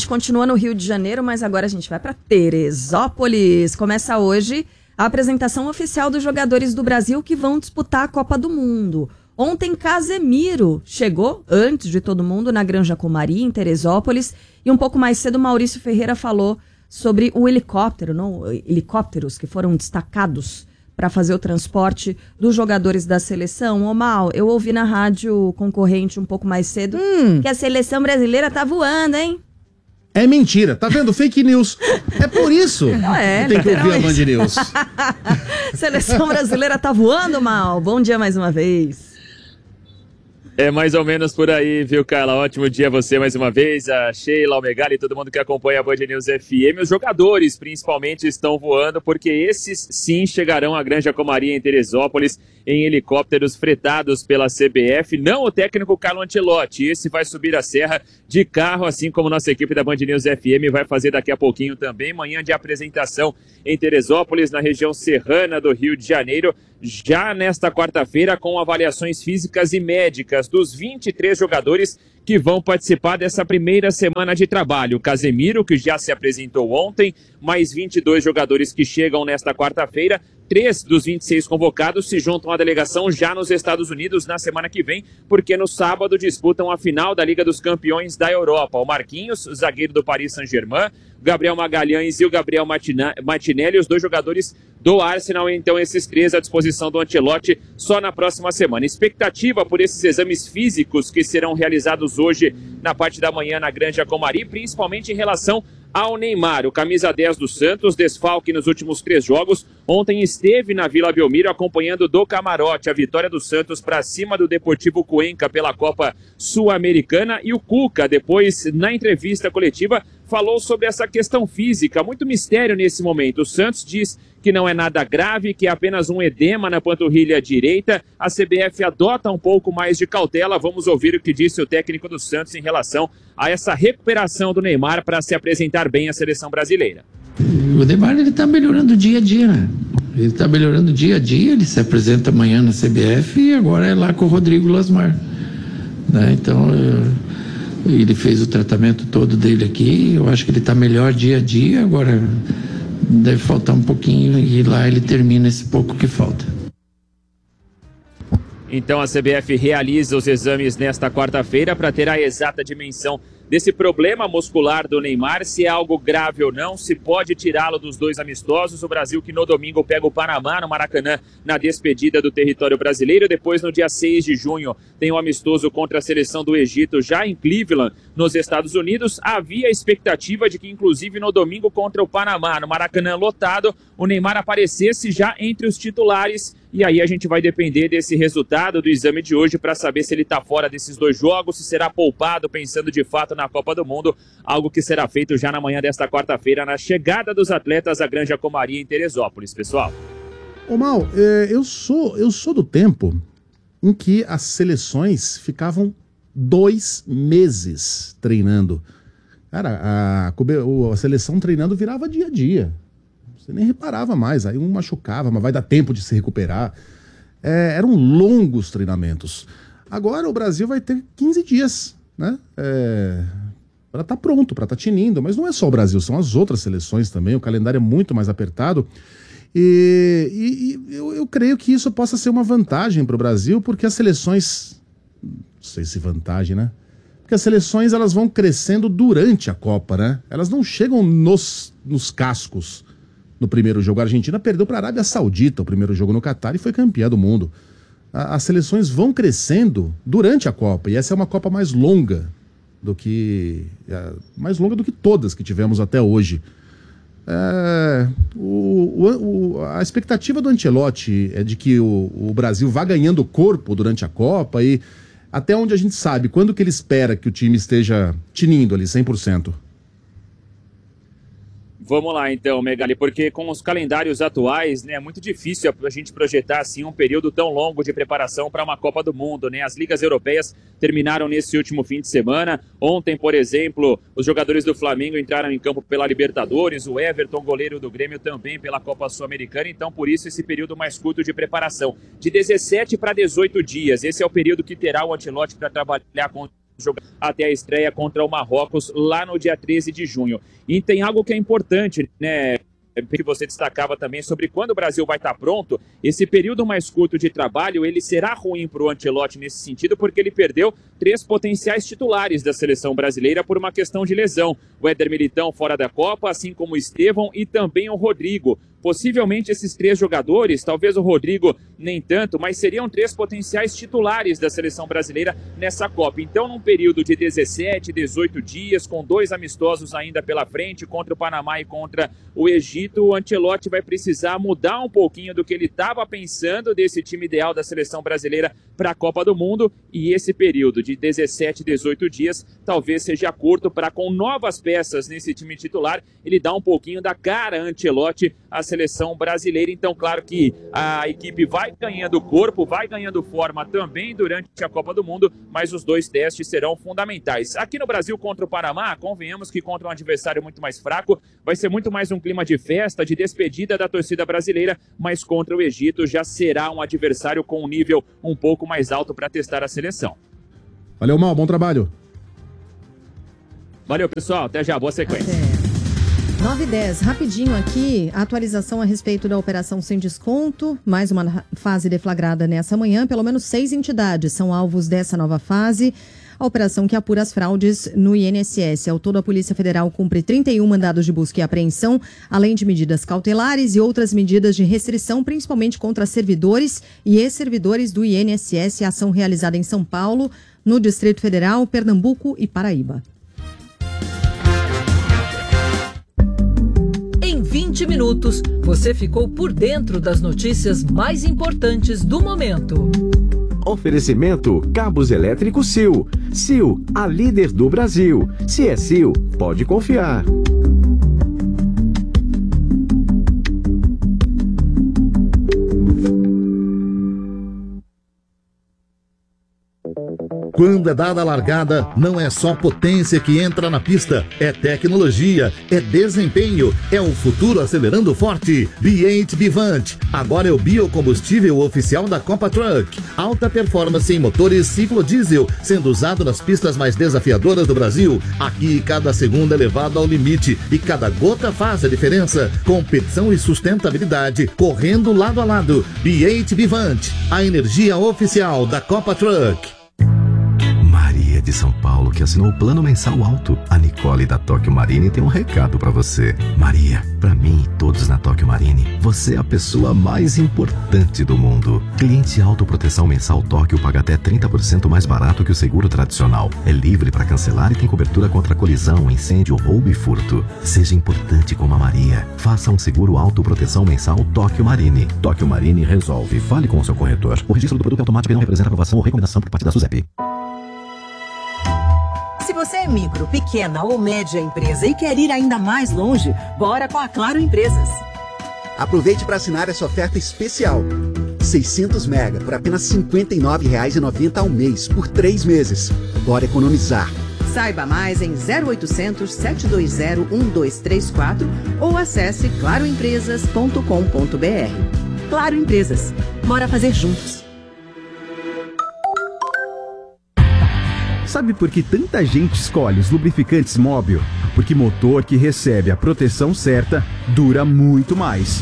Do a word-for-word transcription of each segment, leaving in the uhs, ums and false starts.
gente continua no Rio de Janeiro, mas agora a gente vai para Teresópolis. Começa hoje a apresentação oficial dos jogadores do Brasil que vão disputar a Copa do Mundo. Ontem, Casemiro chegou, antes de todo mundo, na Granja Comari, em Teresópolis. E um pouco mais cedo, Maurício Ferreira falou sobre o helicóptero, não? helicópteros que foram destacados para fazer o transporte dos jogadores da seleção. Ô, Mal, eu ouvi na rádio concorrente um pouco mais cedo hum. que a seleção brasileira tá voando, hein? É mentira, tá vendo? Fake news. É por isso Não é, que tem que ouvir a Band News. Seleção brasileira tá voando, Mal. Bom dia mais uma vez. É mais ou menos por aí, viu, Carla? Ótimo dia a você mais uma vez, a Sheila, o Megali e todo mundo que acompanha a Band News F M. Os jogadores, principalmente, estão voando, porque esses sim chegarão à Granja Comari em Teresópolis em helicópteros fretados pela C B F. Não o técnico Carlo Ancelotti, esse vai subir a serra de carro, assim como nossa equipe da Band News F M vai fazer daqui a pouquinho também. Manhã de apresentação em Teresópolis, na região serrana do Rio de Janeiro, já nesta quarta-feira, com avaliações físicas e médicas dos vinte e três jogadores que vão participar dessa primeira semana de trabalho. Casemiro, que já se apresentou ontem, mais vinte e dois jogadores que chegam nesta quarta-feira. Três dos vinte e seis convocados se juntam à delegação já nos Estados Unidos na semana que vem, porque no sábado disputam a final da Liga dos Campeões da Europa. O Marquinhos, zagueiro do Paris Saint-Germain, o Gabriel Magalhães e o Gabriel Martinelli, os dois jogadores do Arsenal. Então esses três à disposição do Ancelotti só na próxima semana. Expectativa por esses exames físicos que serão realizados hoje na parte da manhã na Granja Comari, principalmente em relação ao Neymar, o camisa dez do Santos, desfalque nos últimos três jogos. Ontem esteve na Vila Belmiro acompanhando do camarote a vitória do Santos para cima do Deportivo Cuenca pela Copa Sul-Americana. E o Cuca, depois, na entrevista coletiva, falou sobre essa questão física. Muito mistério nesse momento. O Santos diz que não é nada grave, que é apenas um edema na panturrilha direita. A C B F adota um pouco mais de cautela. Vamos ouvir o que disse o técnico do Santos em relação a essa recuperação do Neymar para se apresentar bem à seleção brasileira. O Neymar, ele tá melhorando dia a dia, né? Ele tá melhorando dia a dia, ele se apresenta amanhã na C B F e agora é lá com o Rodrigo Lasmar, né? Então, eu, ele fez o tratamento todo dele aqui, eu acho que ele tá melhor dia a dia, agora deve faltar um pouquinho e lá ele termina esse pouco que falta. Então a C B F realiza os exames nesta quarta-feira para ter a exata dimensão desse problema muscular do Neymar, se é algo grave ou não, se pode tirá-lo dos dois amistosos. O Brasil que no domingo pega o Panamá no Maracanã na despedida do território brasileiro. Depois, no dia seis de junho, tem o amistoso contra a seleção do Egito já em Cleveland, nos Estados Unidos. Havia a expectativa de que, inclusive, no domingo contra o Panamá, no Maracanã lotado, o Neymar aparecesse já entre os titulares. E aí a gente vai depender desse resultado do exame de hoje para saber se ele está fora desses dois jogos, se será poupado pensando de fato na Copa do Mundo, algo que será feito já na manhã desta quarta-feira, na chegada dos atletas à Granja Comari em Teresópolis, pessoal. Ô Mal, eu sou, eu sou do tempo em que as seleções ficavam dois meses treinando. Cara, a, a seleção treinando virava dia a dia. Você nem reparava mais, aí um machucava, mas vai dar tempo de se recuperar. É, eram longos treinamentos. Agora o Brasil vai ter quinze dias, né? É, para estar tá pronto, para estar tá tinindo. Mas não é só o Brasil, são as outras seleções também. O calendário é muito mais apertado. E, e, e eu, eu creio que isso possa ser uma vantagem para o Brasil, porque as seleções... Não sei se vantagem, né? Porque as seleções elas vão crescendo durante a Copa, né? Elas não chegam nos, nos cascos. No primeiro jogo, a Argentina perdeu para a Arábia Saudita o primeiro jogo no Catar e foi campeã do mundo. A, as seleções vão crescendo durante a Copa, e essa é uma Copa mais longa do que é, mais longa do que todas que tivemos até hoje. É, o, o, a expectativa do Ancelotti é de que o, o Brasil vá ganhando corpo durante a Copa, e até onde a gente sabe, quando que ele espera que o time esteja tinindo ali cem por cento? Vamos lá então, Megali, porque com os calendários atuais, né, é muito difícil a gente projetar assim um período tão longo de preparação para uma Copa do Mundo, né? As ligas europeias terminaram nesse último fim de semana. Ontem, por exemplo, os jogadores do Flamengo entraram em campo pela Libertadores, o Everton, goleiro do Grêmio, também pela Copa Sul-Americana. Então, por isso, esse período mais curto de preparação, de dezessete para dezoito dias. Esse é o período que terá o Ancelotti para trabalhar com jogar até a estreia contra o Marrocos lá no dia treze de junho. E tem algo que é importante, né? Que você destacava também sobre quando o Brasil vai estar pronto. Esse período mais curto de trabalho, ele será ruim para o Ancelotti nesse sentido, porque ele perdeu três potenciais titulares da seleção brasileira por uma questão de lesão. O Éder Militão fora da Copa, assim como o Estevão e também o Rodrigo. Possivelmente esses três jogadores, talvez o Rodrigo nem tanto, mas seriam três potenciais titulares da seleção brasileira nessa Copa. Então, num período de dezessete, dezoito dias, com dois amistosos ainda pela frente, contra o Panamá e contra o Egito, o Ancelotti vai precisar mudar um pouquinho do que ele estava pensando desse time ideal da seleção brasileira para a Copa do Mundo. E esse período de dezessete, dezoito dias talvez seja curto para, com novas peças nesse time titular, ele dar um pouquinho da cara Ancelotti à seleção brasileira. Então, claro que a equipe vai ganhando corpo, vai ganhando forma também durante a Copa do Mundo, mas os dois testes serão fundamentais. Aqui no Brasil contra o Panamá, convenhamos que contra um adversário muito mais fraco, vai ser muito mais um clima de festa, de despedida da torcida brasileira, mas contra o Egito já será um adversário com um nível um pouco mais alto para testar a seleção. Valeu, Mal, bom trabalho. Valeu, pessoal, até já, boa sequência. Até. nove e dez, rapidinho aqui, atualização a respeito da operação Sem Desconto, mais uma fase deflagrada nessa manhã, pelo menos seis entidades são alvos dessa nova fase, a operação que apura as fraudes no I N S S. Ao todo, a Polícia Federal cumpre trinta e um mandados de busca e apreensão, além de medidas cautelares e outras medidas de restrição, principalmente contra servidores e ex-servidores do I N S S, a ação realizada em São Paulo, no Distrito Federal, Pernambuco e Paraíba. Em vinte minutos, você ficou por dentro das notícias mais importantes do momento. Oferecimento Cabos Elétricos Sil. Sil, a líder do Brasil. Se é Sil, pode confiar. Quando é dada a largada, não é só potência que entra na pista, é tecnologia, é desempenho, é o futuro acelerando forte. B oito Vivant, agora é o biocombustível oficial da Copa Truck. Alta performance em motores ciclo diesel, sendo usado nas pistas mais desafiadoras do Brasil. Aqui, cada segundo é levado ao limite e cada gota faz a diferença. Competição e sustentabilidade, correndo lado a lado. B oito Vivant, a energia oficial da Copa Truck. Maria de São Paulo, que assinou o plano mensal alto. A Nicole da Tóquio Marine tem um recado pra você. Maria, pra mim e todos na Tóquio Marine, você é a pessoa mais importante do mundo. Cliente autoproteção mensal Tóquio paga até trinta por cento mais barato que o seguro tradicional. É livre para cancelar e tem cobertura contra colisão, incêndio, roubo e furto. Seja importante como a Maria. Faça um seguro autoproteção mensal Tóquio Marine. Tóquio Marine resolve. Fale com o seu corretor. O registro do produto é automático e não representa aprovação ou recomendação por parte da SUSEP. Se você é micro, pequena ou média empresa e quer ir ainda mais longe, bora com a Claro Empresas. Aproveite para assinar essa oferta especial. seiscentos mega por apenas cinquenta e nove reais e noventa centavos ao mês, por três meses. Bora economizar. Saiba mais em zero oitocentos, sete dois zero, um dois três quatro ou acesse claro empresas ponto com ponto br. Claro Empresas. Bora fazer juntos. Sabe por que tanta gente escolhe os lubrificantes Móbil? Porque motor que recebe a proteção certa dura muito mais.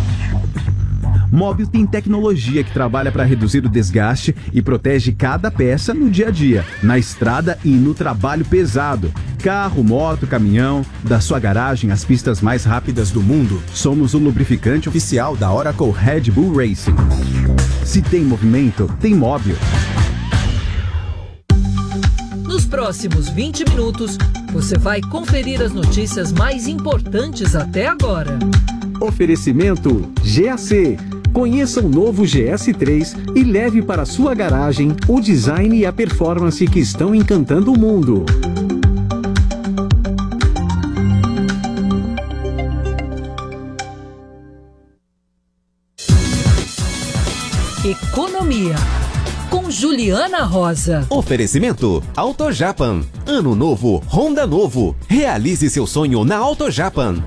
Móbil tem tecnologia que trabalha para reduzir o desgaste e protege cada peça no dia a dia, na estrada e no trabalho pesado. Carro, moto, caminhão, da sua garagem às pistas mais rápidas do mundo. Somos o lubrificante oficial da Oracle Red Bull Racing. Se tem movimento, tem Móbil. Nos próximos vinte minutos, você vai conferir as notícias mais importantes até agora. Oferecimento G A C. Conheça o novo G S três e leve para sua garagem o design e a performance que estão encantando o mundo. Economia, com Juliana Rosa. Oferecimento AutoJapan. Ano novo, Honda novo. Realize seu sonho na AutoJapan.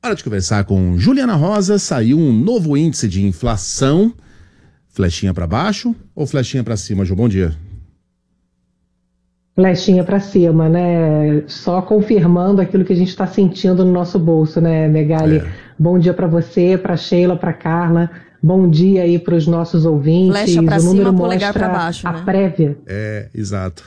Hora de conversar com Juliana Rosa. Saiu um novo índice de inflação. Flechinha para baixo ou flechinha para cima, Ju? Bom dia. Flechinha para cima, né? Só confirmando aquilo que a gente está sentindo no nosso bolso, né, Megali? É. Bom dia para você, para Sheila, para Carla. Bom dia aí para os nossos ouvintes. Flecha para cima, polegar para baixo, a né? prévia. É, exato.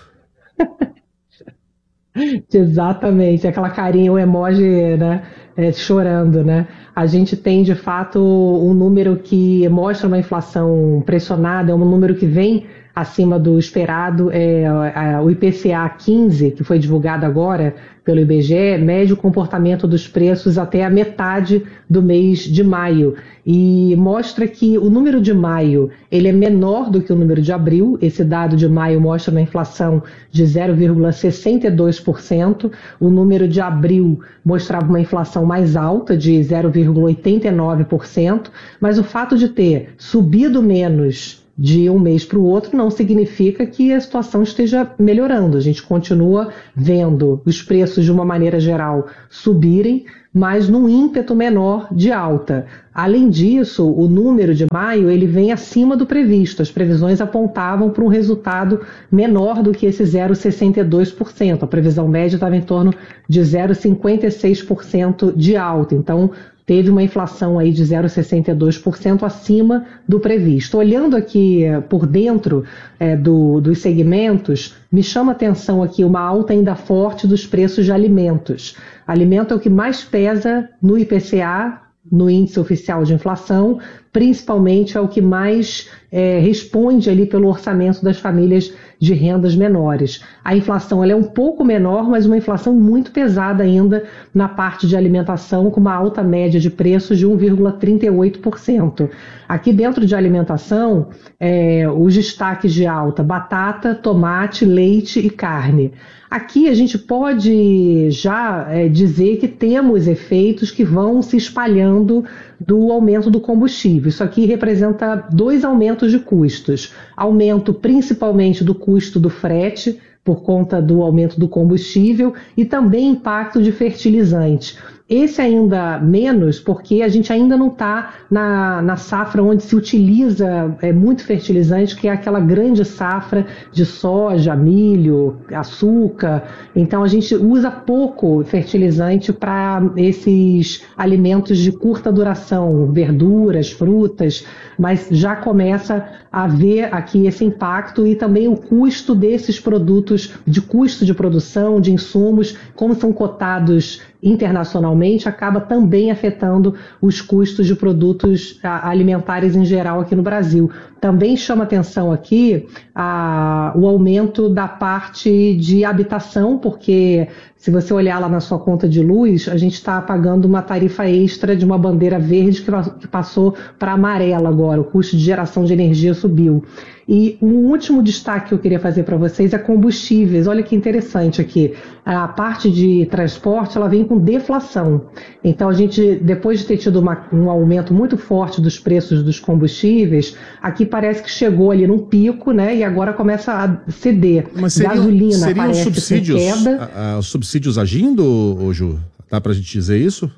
Exatamente, aquela carinha, o emoji, né, é, chorando, né? A gente tem, de fato, um número que mostra uma inflação pressionada, é um número que vem acima do esperado. É, a, o I P C A quinze, que foi divulgado agora pelo I B G E, mede o comportamento dos preços até a metade do mês de maio e mostra que o número de maio ele é menor do que o número de abril. Esse dado de maio mostra uma inflação de zero vírgula sessenta e dois por cento. O número de abril mostrava uma inflação mais alta, de zero vírgula oitenta e nove por cento, mas o fato de ter subido menos de um mês para o outro não significa que a situação esteja melhorando. A gente continua vendo os preços, de uma maneira geral, subirem, mas num ímpeto menor de alta. Além disso, o número de maio ele vem acima do previsto. As previsões apontavam para um resultado menor do que esse zero vírgula sessenta e dois por cento. A previsão média estava em torno de zero vírgula cinquenta e seis por cento de alta. Então, teve uma inflação aí de zero vírgula sessenta e dois por cento acima do previsto. Olhando aqui eh, por dentro eh, do, dos segmentos, me chama a atenção aqui uma alta ainda forte dos preços de alimentos. Alimento é o que mais pesa no I P C A, no índice oficial de inflação, principalmente é o que mais eh, responde ali pelo orçamento das famílias de rendas menores. A inflação ela é um pouco menor, mas uma inflação muito pesada ainda na parte de alimentação, com uma alta média de preços de um vírgula trinta e oito por cento. Aqui dentro de alimentação, é, os destaques de alta: batata, tomate, leite e carne. Aqui a gente pode já é, dizer que temos efeitos que vão se espalhando do aumento do combustível. Isso aqui representa dois aumentos de custos. Aumento principalmente do custo do frete, por conta do aumento do combustível, e também impacto de fertilizante. Esse ainda menos, porque a gente ainda não está na, na safra onde se utiliza é, muito fertilizante, que é aquela grande safra de soja, milho, açúcar. Então a gente usa pouco fertilizante para esses alimentos de curta duração, verduras, frutas, mas já começa a ver aqui esse impacto e também o custo desses produtos, de custo de produção, de insumos, como são cotados internacionalmente, acaba também afetando os custos de produtos alimentares em geral aqui no Brasil. Também chama atenção aqui a, o aumento da parte de habitação, porque se você olhar lá na sua conta de luz, a gente está pagando uma tarifa extra de uma bandeira verde que, que passou para amarela agora, o custo de geração de energia subiu. E um último destaque que eu queria fazer para vocês é combustíveis. Olha que interessante aqui. A parte de transporte ela vem com deflação. Então a gente, depois de ter tido uma, um aumento muito forte dos preços dos combustíveis, aqui parece que chegou ali num pico, né? E agora começa a ceder. Mas seriam, gasolina seriam parece subsídios, com queda. A, a, os subsídios agindo, Ju? Dá para a gente dizer isso?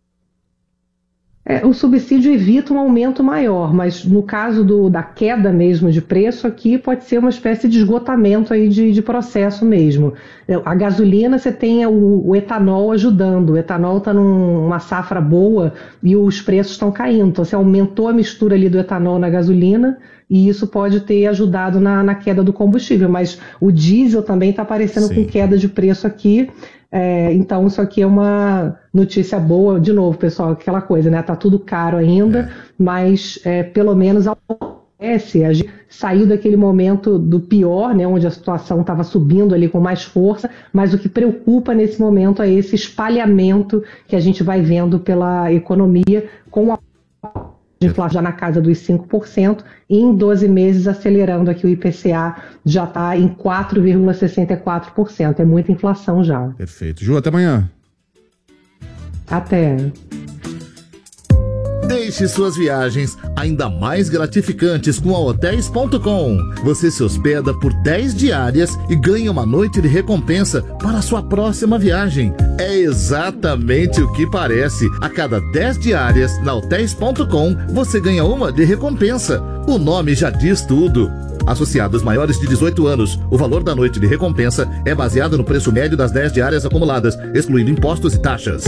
É, o subsídio evita um aumento maior, mas no caso do, da queda mesmo de preço aqui pode ser uma espécie de esgotamento aí de, de processo mesmo. A gasolina você tem o, o etanol ajudando, o etanol está numa safra boa e os preços estão caindo, então você aumentou a mistura ali do etanol na gasolina e isso pode ter ajudado na, na queda do combustível, mas o diesel também está aparecendo Sim. com queda de preço aqui. É, então isso aqui é uma notícia boa, de novo, pessoal, aquela coisa, né? Tá tudo caro ainda, é. mas é, pelo menos acontece, a gente saiu daquele momento do pior, né? Onde a situação estava subindo ali com mais força, mas o que preocupa nesse momento é esse espalhamento que a gente vai vendo pela economia com a de inflação já na casa dos cinco por cento e em doze meses acelerando aqui o I P C A já está em quatro vírgula sessenta e quatro por cento. É muita inflação já. Perfeito. Ju, até amanhã. Até. Deixe suas viagens ainda mais gratificantes com a hotéis ponto com. Você se hospeda por dez diárias e ganha uma noite de recompensa para a sua próxima viagem. É exatamente o que parece. A cada dez diárias na hotéis ponto com, você ganha uma de recompensa. O nome já diz tudo. Associados maiores de dezoito anos, o valor da noite de recompensa é baseado no preço médio das dez diárias acumuladas, excluindo impostos e taxas.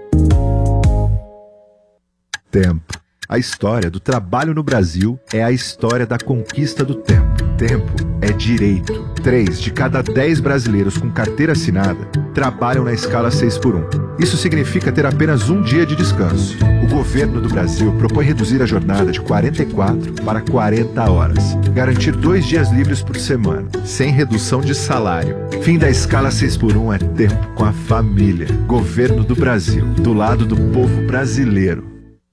Tempo. A história do trabalho no Brasil é a história da conquista do tempo. Tempo é direito. Três de cada dez brasileiros com carteira assinada trabalham na escala seis por um. Isso significa ter apenas um dia de descanso. O governo do Brasil propõe reduzir a jornada de quarenta e quatro para quarenta horas. Garantir dois dias livres por semana, sem redução de salário. Fim da escala seis por um é tempo com a família. Governo do Brasil, do lado do povo brasileiro.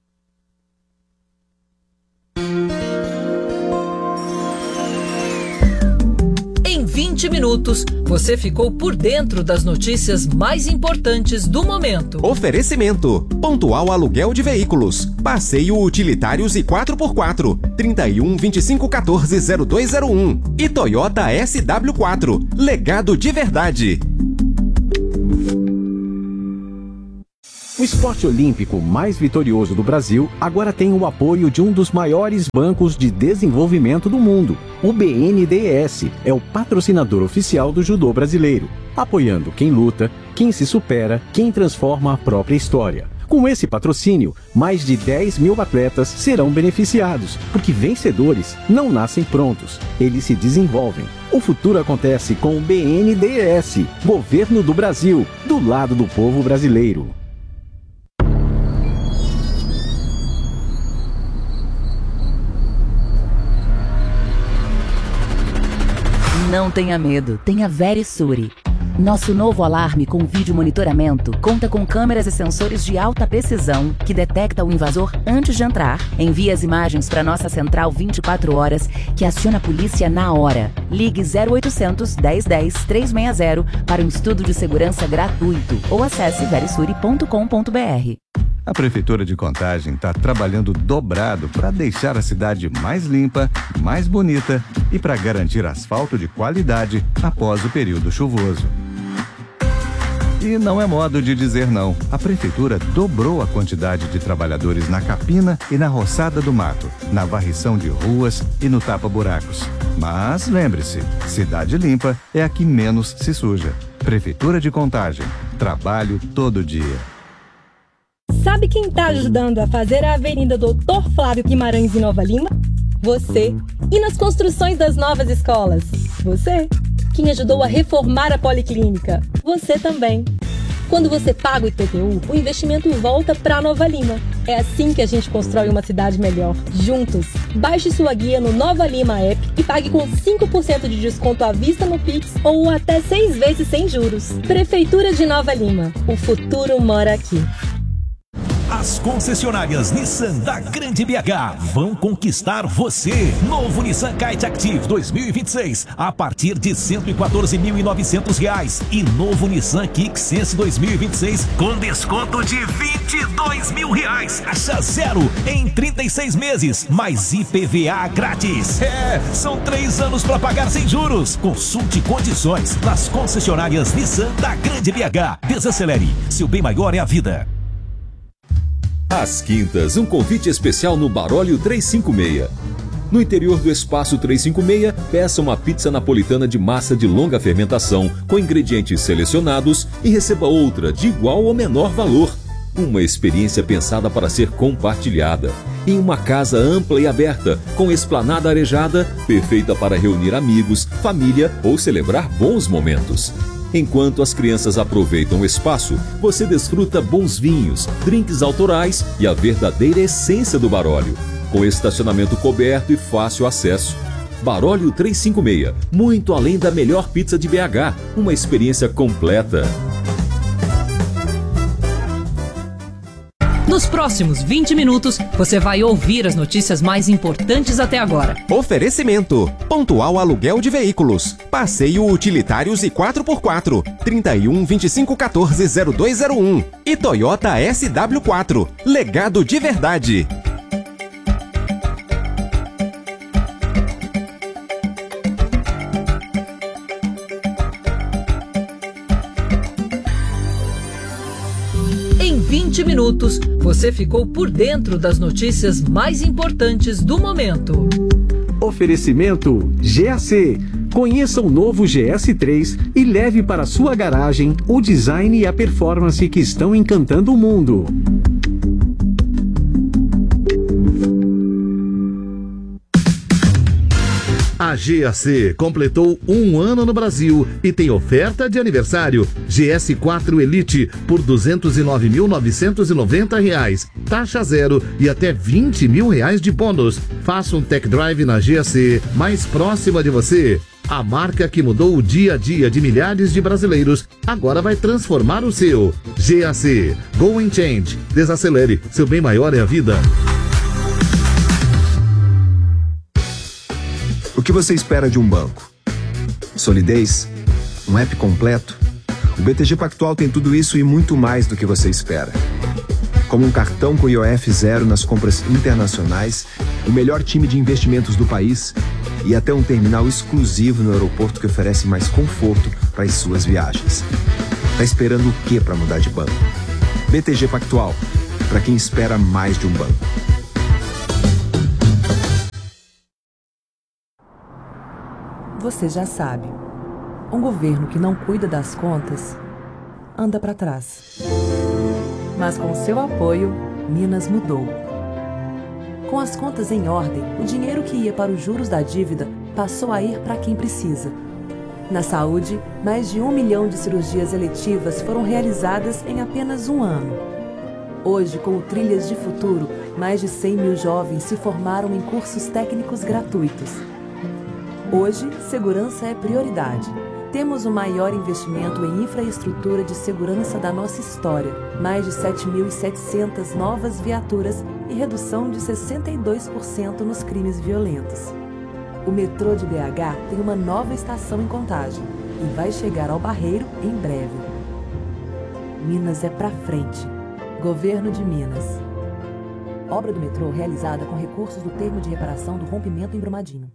vinte minutos, você ficou por dentro das notícias mais importantes do momento. Oferecimento: Pontual Aluguel de Veículos, Passeio Utilitários e quatro por quatro, trinta e um, vinte e cinco, quatorze, zero dois zero um e Toyota S W quatro, legado de verdade. O esporte olímpico mais vitorioso do Brasil agora tem o apoio de um dos maiores bancos de desenvolvimento do mundo. O B N D E S é o patrocinador oficial do judô brasileiro, apoiando quem luta, quem se supera, quem transforma a própria história. Com esse patrocínio, mais de dez mil atletas serão beneficiados, porque vencedores não nascem prontos, eles se desenvolvem. O futuro acontece com o B N D E S, Governo do Brasil, do lado do povo brasileiro. Não tenha medo, tenha Verisure. Nosso novo alarme com vídeo monitoramento conta com câmeras e sensores de alta precisão que detecta o invasor antes de entrar, envia as imagens para nossa central vinte e quatro horas, que aciona a polícia na hora. Ligue zero oitocentos, dez, dez, trezentos e sessenta para um estudo de segurança gratuito ou acesse verisure ponto com ponto br. A Prefeitura de Contagem está trabalhando dobrado para deixar a cidade mais limpa, mais bonita e para garantir asfalto de qualidade após o período chuvoso. E não é modo de dizer não. A Prefeitura dobrou a quantidade de trabalhadores na capina e na roçada do mato, na varrição de ruas e no tapa-buracos. Mas lembre-se, cidade limpa é a que menos se suja. Prefeitura de Contagem. Trabalho todo dia. Sabe quem está ajudando a fazer a Avenida Doutor Flávio Guimarães em Nova Lima? Você. E nas construções das novas escolas? Você. Quem ajudou a reformar a Policlínica? Você também. Quando você paga o I P T U, o investimento volta para Nova Lima. É assim que a gente constrói uma cidade melhor, juntos. Baixe sua guia no Nova Lima App e pague com cinco por cento de desconto à vista no Pix ou até seis vezes sem juros. Prefeitura de Nova Lima. O futuro mora aqui. As concessionárias Nissan da Grande B H vão conquistar você. Novo Nissan Kite Active dois mil e vinte e seis a partir de cento e quatorze mil e novecentos reais e novo Nissan Kick Sense dois mil e vinte e seis com desconto de vinte e dois mil reais. Taxa zero em trinta e seis meses, mais I P V A grátis. É, são três anos para pagar sem juros. Consulte condições nas concessionárias Nissan da Grande B H. Desacelere, seu bem maior é a vida. Às quintas, um convite especial no Barólio trezentos e cinquenta e seis. No interior do Espaço trezentos e cinquenta e seis, peça uma pizza napolitana de massa de longa fermentação com ingredientes selecionados e receba outra de igual ou menor valor. Uma experiência pensada para ser compartilhada. Em uma casa ampla e aberta, com esplanada arejada, perfeita para reunir amigos, família ou celebrar bons momentos. Enquanto as crianças aproveitam o espaço, você desfruta bons vinhos, drinks autorais e a verdadeira essência do Barólio, com estacionamento coberto e fácil acesso. Barólio trezentos e cinquenta e seis, muito além da melhor pizza de B H, uma experiência completa. Nos próximos vinte minutos, você vai ouvir as notícias mais importantes até agora. Oferecimento: Pontual Aluguel de Veículos, Passeio Utilitários e quatro por quatro, trinta e um, vinte e cinco, quatorze, zero dois zero um e Toyota S W quatro, legado de verdade. Em vinte minutos, você ficou por dentro das notícias mais importantes do momento. Oferecimento G A C. Conheça o novo G S três e leve para sua garagem o design e a performance que estão encantando o mundo. A G A C completou um ano no Brasil e tem oferta de aniversário. G S quatro Elite por duzentos e nove mil novecentos e noventa reais. Taxa zero e até vinte mil reais de bônus. Faça um tech drive na G A C mais próxima de você. A marca que mudou o dia a dia de milhares de brasileiros agora vai transformar o seu. G A C. Go and Change. Desacelere. Seu bem maior é a vida. O que você espera de um banco? Solidez? Um app completo? O B T G Pactual tem tudo isso e muito mais do que você espera. Como um cartão com I O F zero nas compras internacionais, o melhor time de investimentos do país e até um terminal exclusivo no aeroporto que oferece mais conforto para as suas viagens. Tá esperando o que para mudar de banco? B T G Pactual, para quem espera mais de um banco. Você já sabe, um governo que não cuida das contas anda para trás. Mas com seu apoio, Minas mudou. Com as contas em ordem, o dinheiro que ia para os juros da dívida passou a ir para quem precisa. Na saúde, mais de um milhão de cirurgias eletivas foram realizadas em apenas um ano. Hoje, com o Trilhas de Futuro, mais de cem mil jovens se formaram em cursos técnicos gratuitos. Hoje, segurança é prioridade. Temos o maior investimento em infraestrutura de segurança da nossa história. Mais de sete mil e setecentas novas viaturas e redução de sessenta e dois por cento nos crimes violentos. O metrô de B H tem uma nova estação em Contagem e vai chegar ao Barreiro em breve. Minas é pra frente. Governo de Minas. Obra do metrô realizada com recursos do termo de reparação do rompimento em Brumadinho.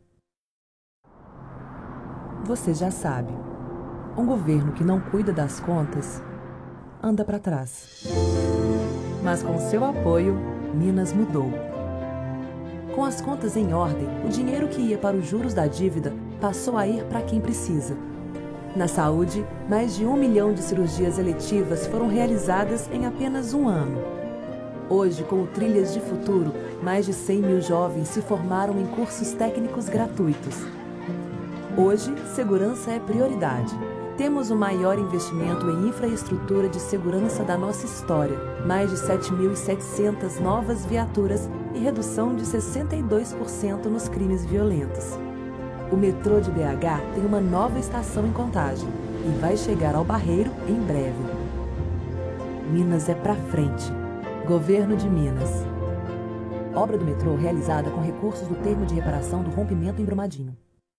Você já sabe, um governo que não cuida das contas anda para trás. Mas com seu apoio, Minas mudou. Com as contas em ordem, o dinheiro que ia para os juros da dívida passou a ir para quem precisa. Na saúde, mais de um milhão de cirurgias eletivas foram realizadas em apenas um ano. Hoje, com o Trilhas de Futuro, mais de cem mil jovens se formaram em cursos técnicos gratuitos. Hoje, segurança é prioridade. Temos o maior investimento em infraestrutura de segurança da nossa história. Mais de sete mil e setecentas novas viaturas e redução de sessenta e dois por cento nos crimes violentos. O metrô de B H tem uma nova estação em Contagem e vai chegar ao Barreiro em breve. Minas é pra frente. Governo de Minas. Obra do metrô realizada com recursos do termo de reparação do rompimento em Brumadinho.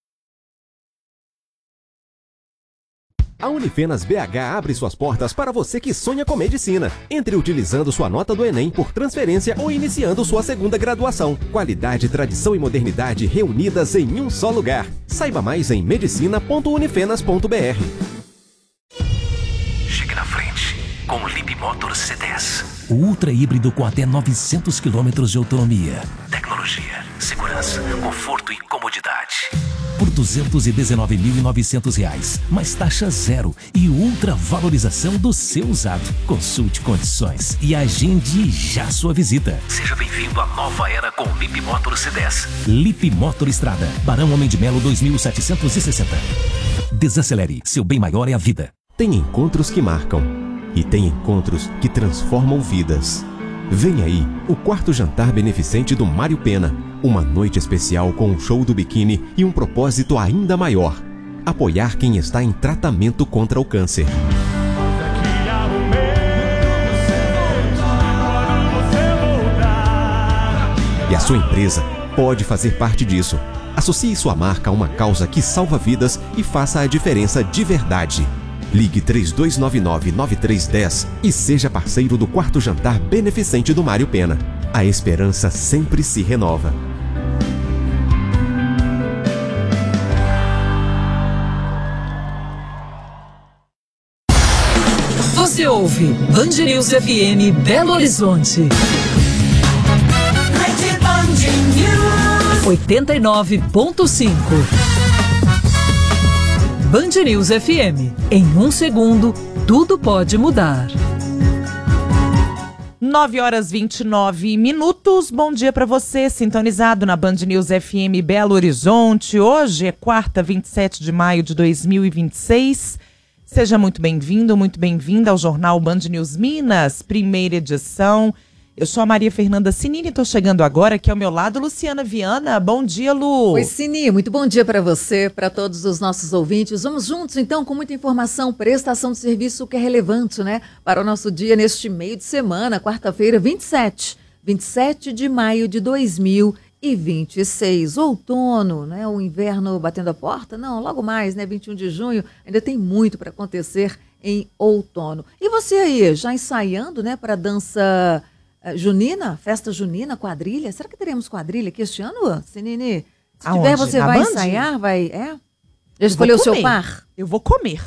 A Unifenas B H abre suas portas para você que sonha com medicina. Entre utilizando sua nota do Enem por transferência ou iniciando sua segunda graduação. Qualidade, tradição e modernidade reunidas em um só lugar. Saiba mais em medicina ponto unifenas ponto b r. Chegue na frente com o Lip Motor C dez. O ultra híbrido com até novecentos quilômetros de autonomia. Tecnologia, segurança, conforto e comodidade. Por duzentos e dezenove mil e novecentos reais, mais taxa zero e ultra valorização do seu usado. Consulte condições e agende já sua visita. Seja bem-vindo à nova era com o Lip Motor C dez. Lip Motor Estrada, Barão Homem de Melo dois mil setecentos e sessenta. Desacelere, seu bem maior é a vida. Tem encontros que marcam e tem encontros que transformam vidas. Vem aí o quarto jantar beneficente do Mário Pena. Uma noite especial com um show do biquíni e um propósito ainda maior: apoiar quem está em tratamento contra o câncer. Daqui a um mês, quando você Sua empresa pode fazer parte disso. Associe sua marca a uma causa que salva vidas e faça a diferença de verdade. Ligue três dois nove nove, nove três um zero e seja parceiro do quarto jantar beneficente do Mário Pena. A esperança sempre se renova. Você ouve Band News F M Belo Horizonte. oitenta e nove ponto cinco. Band News F M. Em um segundo, tudo pode mudar. nove horas e vinte e nove minutos. Bom dia para você, sintonizado na Band News F M Belo Horizonte. Hoje é quarta, vinte e sete de maio de dois mil e vinte e seis. Seja muito bem-vindo, muito bem-vinda ao Jornal Band News Minas, primeira edição. Eu sou a Maria Fernanda Sinini e estou chegando agora aqui ao meu lado, Luciana Viana. Bom dia, Lu. Oi, Sini. Muito bom dia para você, para todos os nossos ouvintes. Vamos juntos, então, com muita informação, prestação de serviço que é relevante, né? Para o nosso dia neste meio de semana, quarta-feira, vinte e sete. vinte e sete de maio de dois mil e vinte e seis. Outono, né? O inverno batendo a porta? Não, logo mais, né? vinte e um de junho. Ainda tem muito para acontecer em outono. E você aí, já ensaiando, né? Para a dança... junina, festa junina, quadrilha. Será que teremos quadrilha aqui este ano, Sinini? Se Aonde? tiver, você Na vai Band? ensaiar? Vai, é? Já escolheu o seu par? Eu vou comer.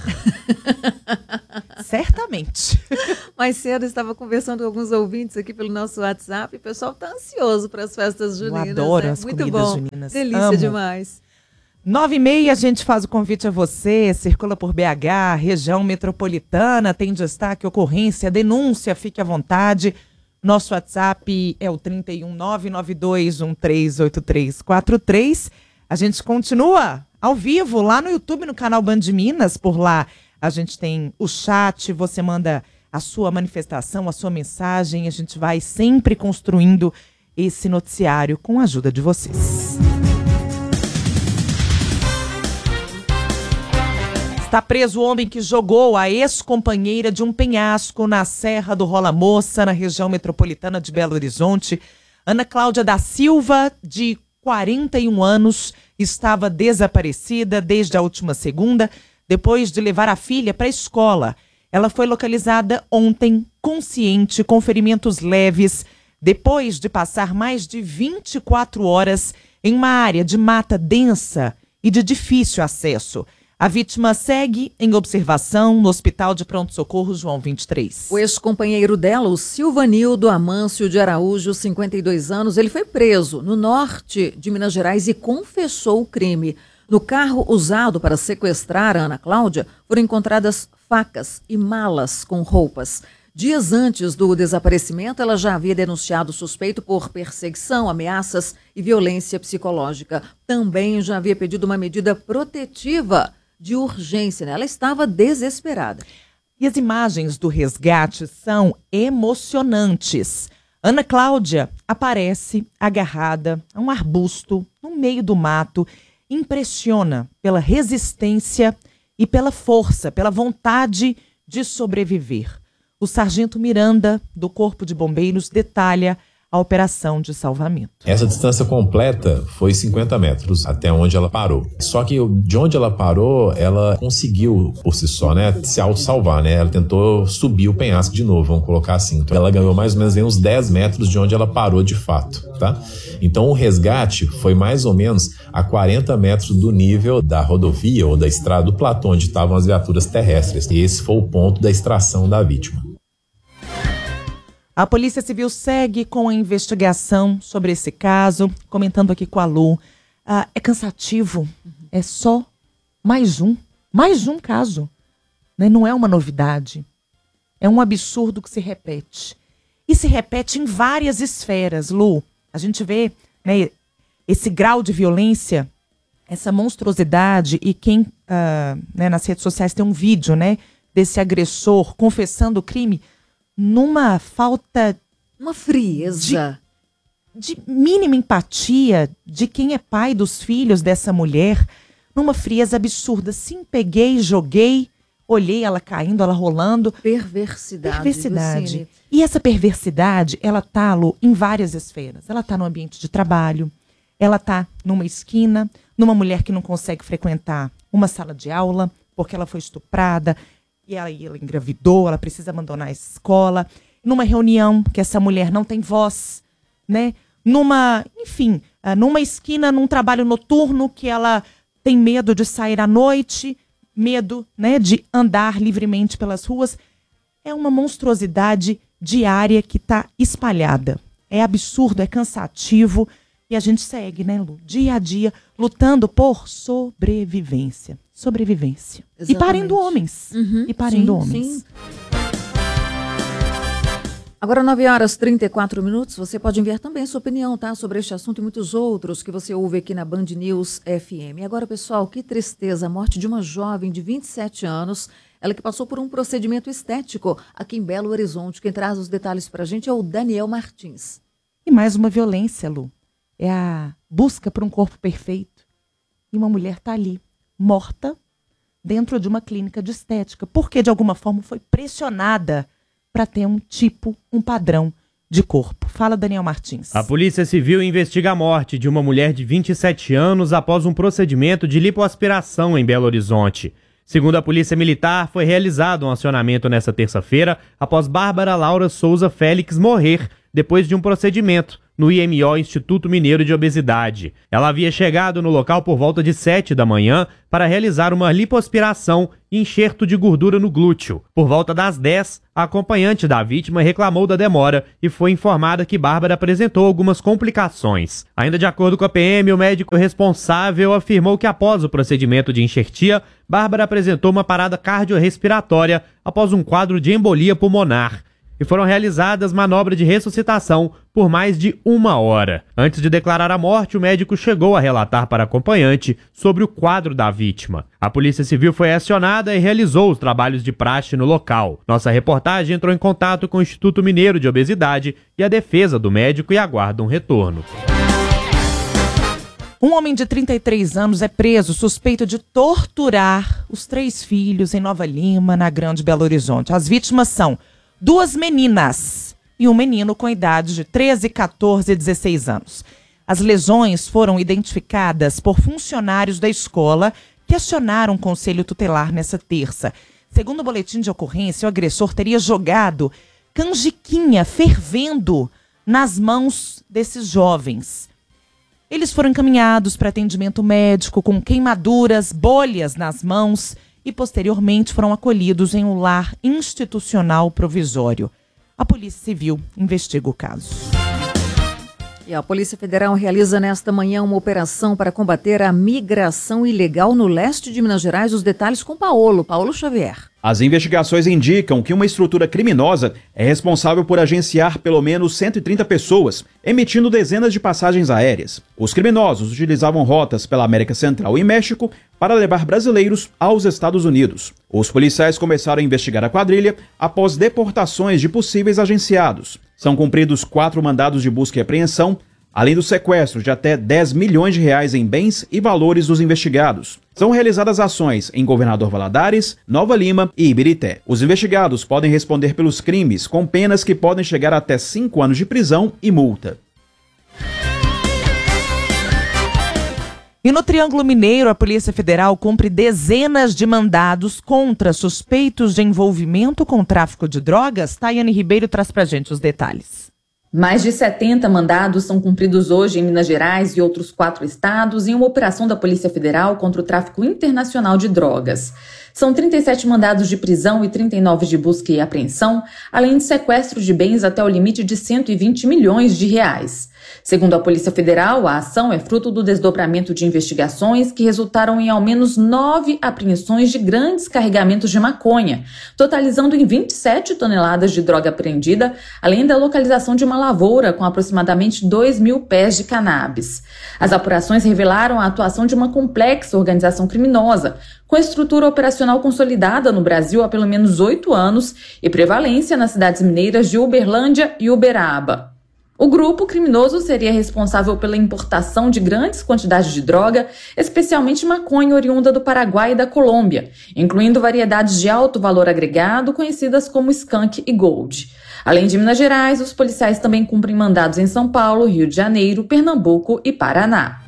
Certamente. Mais cedo eu estava conversando com alguns ouvintes aqui pelo nosso WhatsApp e o pessoal está ansioso para as festas juninas. Eu adoro né? as Muito comidas bom. juninas. Delícia Amo. demais. Nove e meia, a gente faz o convite a você, circula por B H, região metropolitana, tem destaque, ocorrência, denúncia, fique à vontade. Nosso WhatsApp é o trinta e um, nove nove dois um três oito três quatro três. A gente continua ao vivo lá no YouTube, no canal Band Minas. Por lá a gente tem o chat, você manda a sua manifestação, a sua mensagem. A gente vai sempre construindo esse noticiário com a ajuda de vocês. Está preso o homem que jogou a ex-companheira de um penhasco na Serra do Rola Moça, na região metropolitana de Belo Horizonte. Ana Cláudia da Silva, de quarenta e um anos, estava desaparecida desde a última segunda, depois de levar a filha para a escola. Ela foi localizada ontem, consciente, com ferimentos leves, depois de passar mais de vinte e quatro horas em uma área de mata densa e de difícil acesso. A vítima segue em observação no Hospital de Pronto-Socorro João vinte e três. O ex-companheiro dela, o Silvanildo Amâncio de Araújo, cinquenta e dois anos, ele foi preso no norte de Minas Gerais e confessou o crime. No carro usado para sequestrar a Ana Cláudia, foram encontradas facas e malas com roupas. Dias antes do desaparecimento, ela já havia denunciado o suspeito por perseguição, ameaças e violência psicológica. Também já havia pedido uma medida protetiva de urgência, né? Ela estava desesperada. E as imagens do resgate são emocionantes. Ana Cláudia aparece agarrada a um arbusto no meio do mato. Impressiona pela resistência e pela força, pela vontade de sobreviver. O sargento Miranda, do Corpo de Bombeiros, detalha a operação de salvamento. Essa distância completa foi cinquenta metros até onde ela parou. Só que de onde ela parou, ela conseguiu por si só, né, se auto-salvar, né? Ela tentou subir o penhasco de novo, vamos colocar assim. Então ela ganhou mais ou menos uns dez metros de onde ela parou de fato, tá? Então o resgate foi mais ou menos a quarenta metros do nível da rodovia ou da estrada do platô onde estavam as viaturas terrestres. E esse foi o ponto da extração da vítima. A Polícia Civil segue com a investigação sobre esse caso, comentando aqui com a Lu. Ah, é cansativo, é só mais um, mais um caso. Né? Não é uma novidade, é um absurdo que se repete. E se repete em várias esferas, Lu. A gente vê, né, esse grau de violência, essa monstruosidade, e quem ah, né, nas redes sociais tem um vídeo, né, desse agressor confessando o crime, numa falta... Uma frieza. De, de mínima empatia de quem é pai dos filhos dessa mulher, numa frieza absurda. Sim, peguei, joguei olhei ela caindo, ela rolando. Perversidade. Perversidade. Lucine. E essa perversidade, ela tá, Lu, em várias esferas. Ela tá no ambiente de trabalho, ela tá numa esquina, numa mulher que não consegue frequentar uma sala de aula, porque ela foi estuprada, e ela, ela engravidou, ela precisa abandonar a escola. Numa reunião que essa mulher não tem voz, né? Numa, enfim, numa esquina, num trabalho noturno que ela tem medo de sair à noite, medo, né, de andar livremente pelas ruas. É uma monstruosidade diária que está espalhada. É absurdo, é cansativo. E a gente segue, né, Lu? Dia a dia, lutando por sobrevivência. Sobrevivência. Exatamente. E parindo homens. Uhum, e parindo sim, homens. sim. Agora, nove horas e trinta e quatro minutos, você pode enviar também sua opinião, tá? Sobre este assunto e muitos outros que você ouve aqui na Band News F M. E agora, pessoal, que tristeza, a morte de uma jovem de vinte e sete anos, ela que passou por um procedimento estético aqui em Belo Horizonte. Quem traz os detalhes pra gente é o Daniel Martins. E mais uma violência, Lu. É a busca por um corpo perfeito. E uma mulher tá ali, morta, dentro de uma clínica de estética, porque de alguma forma foi pressionada para ter um tipo, um padrão de corpo. Fala, Daniel Martins. A Polícia Civil investiga a morte de uma mulher de vinte e sete anos após um procedimento de lipoaspiração em Belo Horizonte. Segundo a Polícia Militar, foi realizado um acionamento nesta terça-feira após Bárbara Laura Souza Félix morrer depois de um procedimento no I M O, Instituto Mineiro de Obesidade. Ela havia chegado no local por volta de sete da manhã para realizar uma lipoaspiração e enxerto de gordura no glúteo. Por volta das dez, a acompanhante da vítima reclamou da demora e foi informada que Bárbara apresentou algumas complicações. Ainda de acordo com a P M, o médico responsável afirmou que após o procedimento de enxertia, Bárbara apresentou uma parada cardiorrespiratória após um quadro de embolia pulmonar. E foram realizadas manobras de ressuscitação por mais de uma hora. Antes de declarar a morte, o médico chegou a relatar para a acompanhante sobre o quadro da vítima. A Polícia Civil foi acionada e realizou os trabalhos de praxe no local. Nossa reportagem entrou em contato com o Instituto Mineiro de Obesidade e a defesa do médico e aguarda um retorno. Um homem de trinta e três anos é preso suspeito de torturar os três filhos em Nova Lima, na Grande Belo Horizonte. As vítimas são duas meninas e um menino com idade de treze, quatorze e dezesseis anos. As lesões foram identificadas por funcionários da escola que acionaram o conselho tutelar nessa terça. Segundo o boletim de ocorrência, o agressor teria jogado canjiquinha fervendo nas mãos desses jovens. Eles foram encaminhados para atendimento médico com queimaduras, bolhas nas mãos e posteriormente foram acolhidos em um lar institucional provisório. A Polícia Civil investiga o caso. E a Polícia Federal realiza nesta manhã uma operação para combater a migração ilegal no leste de Minas Gerais. Os detalhes com Paulo, Paulo Xavier. As investigações indicam que uma estrutura criminosa é responsável por agenciar pelo menos cento e trinta pessoas, emitindo dezenas de passagens aéreas. Os criminosos utilizavam rotas pela América Central e México para levar brasileiros aos Estados Unidos. Os policiais começaram a investigar a quadrilha após deportações de possíveis agenciados. São cumpridos quatro mandados de busca e apreensão, além do sequestro de até dez milhões de reais em bens e valores dos investigados. São realizadas ações em Governador Valadares, Nova Lima e Ibirité. Os investigados podem responder pelos crimes com penas que podem chegar até cinco anos de prisão e multa. E no Triângulo Mineiro, a Polícia Federal cumpre dezenas de mandados contra suspeitos de envolvimento com tráfico de drogas. Tayane Ribeiro traz pra gente os detalhes. Mais de setenta mandados são cumpridos hoje em Minas Gerais e outros quatro estados em uma operação da Polícia Federal contra o tráfico internacional de drogas. São trinta e sete mandados de prisão e trinta e nove de busca e apreensão, além de sequestro de bens até o limite de cento e vinte milhões de reais. Segundo a Polícia Federal, a ação é fruto do desdobramento de investigações que resultaram em ao menos nove apreensões de grandes carregamentos de maconha, totalizando em vinte e sete toneladas de droga apreendida, além da localização de uma lavoura com aproximadamente dois mil pés de cannabis. As apurações revelaram a atuação de uma complexa organização criminosa, com estrutura operacional consolidada no Brasil há pelo menos oito anos e prevalência nas cidades mineiras de Uberlândia e Uberaba. O grupo criminoso seria responsável pela importação de grandes quantidades de droga, especialmente maconha oriunda do Paraguai e da Colômbia, incluindo variedades de alto valor agregado conhecidas como skunk e gold. Além de Minas Gerais, os policiais também cumprem mandados em São Paulo, Rio de Janeiro, Pernambuco e Paraná.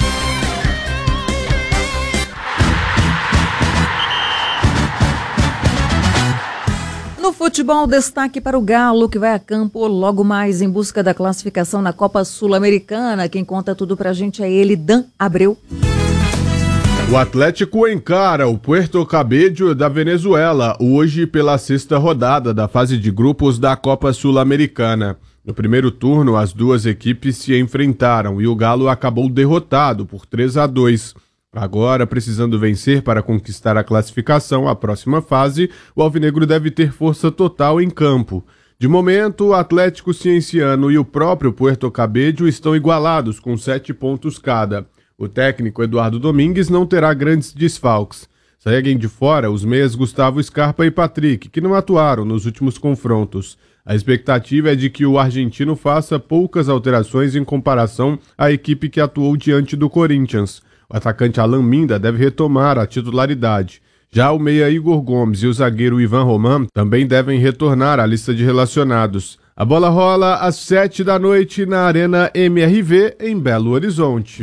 No futebol, destaque para o Galo, que vai a campo logo mais em busca da classificação na Copa Sul-Americana. Quem conta tudo pra gente é ele, Dan Abreu. O Atlético encara o Puerto Cabello da Venezuela hoje pela sexta rodada da fase de grupos da Copa Sul-Americana. No primeiro turno, as duas equipes se enfrentaram e o Galo acabou derrotado por três a dois. Agora, precisando vencer para conquistar a classificação à próxima fase, o alvinegro deve ter força total em campo. De momento, o Atlético Cienciano e o próprio Puerto Cabello estão igualados com sete pontos cada. O técnico Eduardo Domingues não terá grandes desfalques. Seguem de fora os meias Gustavo Scarpa e Patrick, que não atuaram nos últimos confrontos. A expectativa é de que o argentino faça poucas alterações em comparação à equipe que atuou diante do Corinthians. O atacante Alan Minda deve retomar a titularidade. Já o meia Igor Gomes e o zagueiro Ivan Roman também devem retornar à lista de relacionados. A bola rola às sete da noite na Arena M R V, em Belo Horizonte.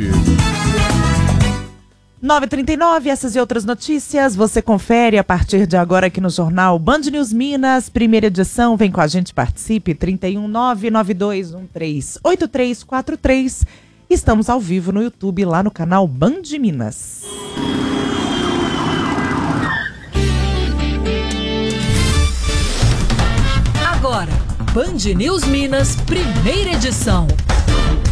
nove e trinta e nove, essas e outras notícias você confere a partir de agora aqui no Jornal Band News Minas, primeira edição. Vem com a gente, participe, trinta e um, nove nove dois um três oito três quatro três. Estamos ao vivo no YouTube, lá no canal Band Minas. Agora, Band News Minas, primeira edição.